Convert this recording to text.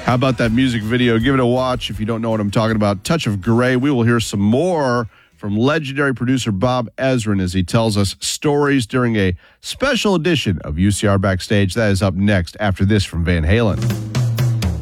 How about that music video? Give it a watch if you don't know what I'm talking about. Touch of Grey. We will hear some more from legendary producer Bob Ezrin as he tells us stories during a special edition of UCR Backstage. That is up next after this from Van Halen.